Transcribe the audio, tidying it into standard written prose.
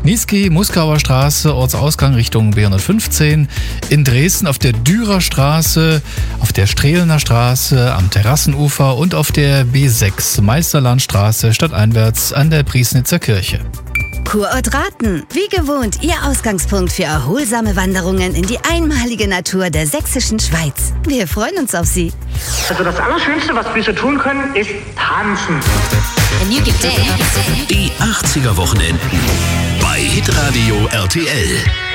Niesky, Muskauer Straße, Ortsausgang Richtung B115. In Dresden auf der Dürer Straße, auf der Strehlener Straße, am Terrassenufer und auf der B6 Meisterlandstraße stadteinwärts an der Priesnitzer Kirche. Kurort Rathen, wie gewohnt, Ihr Ausgangspunkt für erholsame Wanderungen in die einmalige Natur der sächsischen Schweiz. Wir freuen uns auf Sie. Also das Allerschönste, was wir so tun können, ist tanzen. Die 80er Wochenenden bei Hitradio RTL.